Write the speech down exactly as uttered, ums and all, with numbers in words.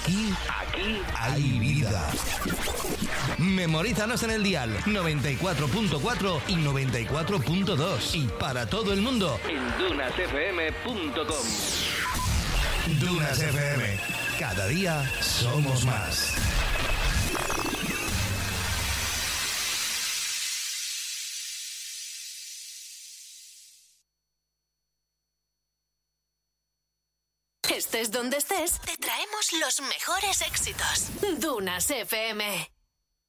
Aquí, aquí hay vida. Memorízanos en el dial noventa y cuatro punto cuatro y noventa y cuatro punto dos. Y para todo el mundo en dunas f m punto com. Dunas F M. Cada día somos más. Estés donde estés, te traemos los mejores éxitos. Dunas F M.